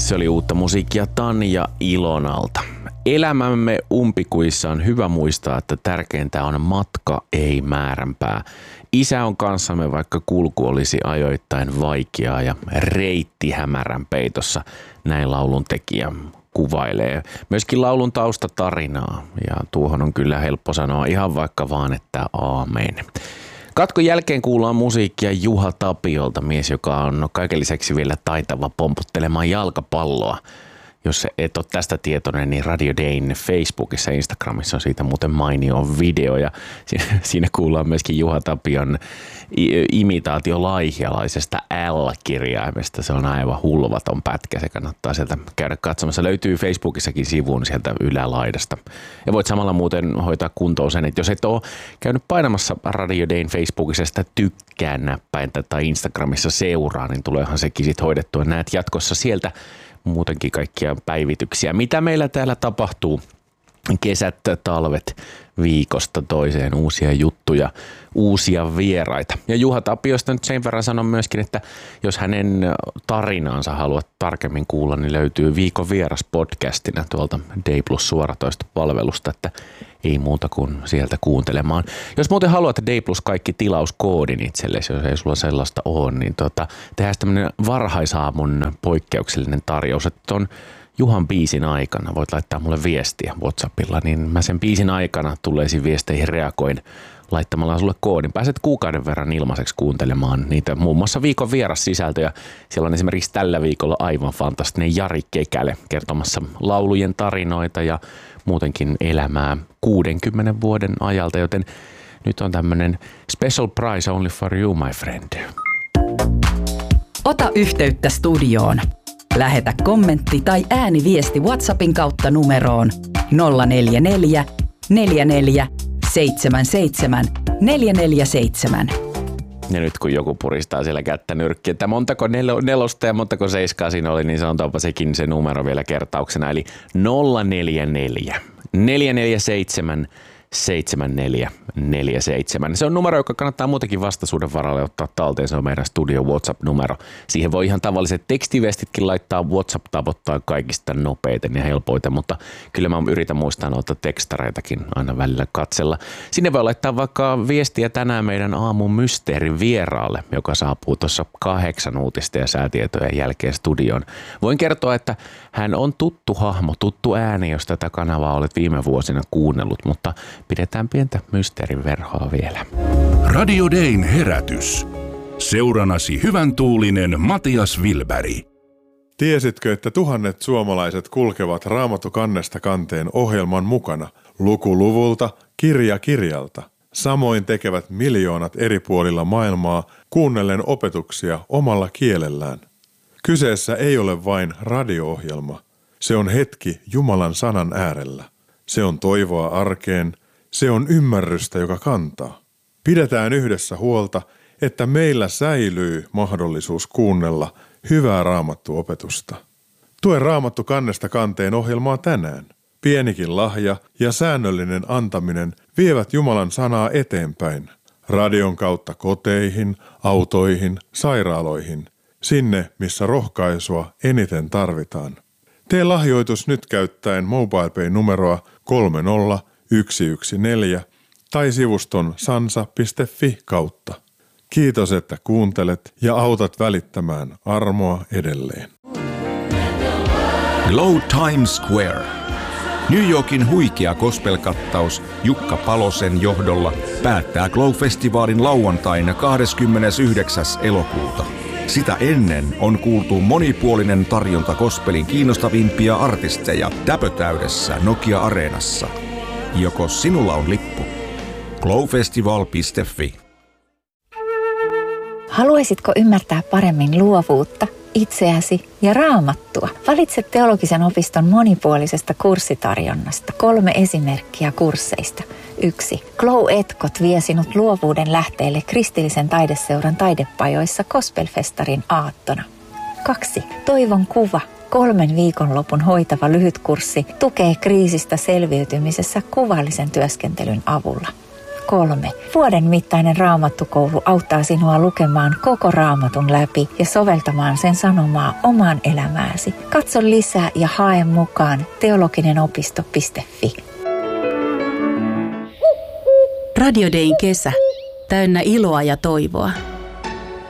Se oli uutta musiikkia Tanja Ilonalta. Elämämme umpikuissa on hyvä muistaa, että tärkeintä on matka, ei määränpää. Isä on kanssamme, vaikka kulku olisi ajoittain vaikeaa ja reitti hämärän peitossa. Näin laulun tekijä kuvailee myöskin laulun taustatarinaa. Ja tuohon on kyllä helppo sanoa ihan vaikka vaan, että aamen. Katkon jälkeen kuullaan musiikkia Juha Tapiolta, mies, joka on kaiken lisäksi vielä taitava pomputtelemaan jalkapalloa. Jos et ole tästä tietoinen, niin Radio Dayn Facebookissa ja Instagramissa on siitä muuten mainio video. Ja siinä kuullaan myöskin Juha Tapion imitaatio laihialaisesta L-kirjaimesta. Se on aivan hulvaton pätkä, se kannattaa sieltä käydä katsomassa. Löytyy Facebookissakin sivuun sieltä ylälaidasta. Ja voit samalla muuten hoitaa kuntoon sen, että jos et ole käynyt painamassa Radio Dayn Facebookissa sitä tykkää näppäintä tai Instagramissa seuraa, niin tuleehan sekin sit hoidettua. Näet jatkossa sieltä muutenkin kaikkia päivityksiä. Mitä meillä täällä tapahtuu? Kesät, talvet, viikosta toiseen, uusia juttuja, uusia vieraita. Ja Juha Tapiosta nyt sen verran sanon myöskin, että jos hänen tarinaansa haluat tarkemmin kuulla, niin löytyy Viikon vieras podcastina tuolta Day Plus suoratoistopalvelusta, että ei muuta kuin sieltä kuuntelemaan. Jos muuten haluat Day Plus kaikki tilauskoodin itsellesi, jos ei sulla sellaista ole, niin tehdään tämmöinen varhaisaamun poikkeuksellinen tarjous, että on Juhan biisin aikana, voit laittaa mulle viestiä WhatsAppilla, niin mä sen biisin aikana tulleisiin viesteihin reagoin laittamalla sulle koodin. Pääset kuukauden verran ilmaiseksi kuuntelemaan niitä muun muassa Viikon vieras sisältöjä. Siellä on esimerkiksi tällä viikolla aivan fantastinen Jari Kekäle kertomassa laulujen tarinoita ja muutenkin elämää 60 vuoden ajalta, joten nyt on tämmönen special prize only for you, my friend. Ota yhteyttä studioon. Lähetä kommentti tai ääniviesti WhatsAppin kautta numeroon 044 44 77 447. Ja nyt kun joku puristaa siellä kättä nyrkkiä, että montako nelosta ja montako seiskaa siinä oli, niin sanotaanpa sekin se numero vielä kertauksena. Eli 044 447 7447. Se on numero, joka kannattaa muutenkin vastaisuuden varalle ottaa talteen. Se on meidän studio WhatsApp-numero. Siihen voi ihan tavalliset tekstiviestitkin laittaa. WhatsApp tavoittaa kaikista nopeiten ja helpoiten, mutta kyllä mä yritän muistaa noita tekstareitakin aina välillä katsella. Sinne voi laittaa vaikka viestiä tänään meidän aamun mysteerin vieraalle, joka saapuu tuossa 8 uutista ja säätietojen jälkeen studioon. Voin kertoa, että hän on tuttu hahmo, tuttu ääni, jos tätä kanavaa olet viime vuosina kuunnellut, mutta pidetään pientä mysteerin verhoa vielä. Radio Dayn herätys. Seuranasi hyvän tuulinen Matias Wilberg. Tiesitkö, että tuhannet suomalaiset kulkevat Raamattu kannesta kanteen ohjelman mukana, luku luvulta, kirja kirjalta? Samoin tekevät miljoonat eri puolilla maailmaa kuunnellen opetuksia omalla kielellään. Kyseessä ei ole vain radio-ohjelma. Se on hetki Jumalan sanan äärellä. Se on toivoa arkeen. Se on ymmärrystä, joka kantaa. Pidetään yhdessä huolta, että meillä säilyy mahdollisuus kuunnella hyvää raamattuopetusta. Tue Raamattu kannesta kanteen ohjelmaa tänään. Pienikin lahja ja säännöllinen antaminen vievät Jumalan sanaa eteenpäin. Radion kautta koteihin, autoihin, sairaaloihin. Sinne, missä rohkaisua eniten tarvitaan. Tee lahjoitus nyt käyttäen MobilePay-numeroa 30114 tai sivuston sansa.fi kautta. Kiitos, että kuuntelet ja autat välittämään armoa edelleen. Glow Times Square. New Yorkin huikea gospel-kattaus Jukka Palosen johdolla päättää Glow-festivaalin lauantaina 29. elokuuta. Sitä ennen on kuultu monipuolinen tarjonta gospelin kiinnostavimpia artisteja täpötäydessä Nokia-areenassa. Joko sinulla on lippu? glowfestival.fi. Haluaisitko ymmärtää paremmin luovuutta, itseäsi ja Raamattua? Valitse Teologisen opiston monipuolisesta kurssitarjonnasta 3 esimerkkiä kursseista. 1. Glow-etkot vie sinut luovuuden lähteelle kristillisen taideseuran taidepajoissa Gospelfestarin aattona. 2. Toivon kuva. 3 viikonlopun hoitava lyhytkurssi tukee kriisistä selviytymisessä kuvallisen työskentelyn avulla. 3. Vuoden mittainen Raamattukoulu auttaa sinua lukemaan koko Raamatun läpi ja soveltamaan sen sanomaa omaan elämääsi. Katso lisää ja hae mukaan teologinenopisto.fi. Radio Dayn kesä. Täynnä iloa ja toivoa.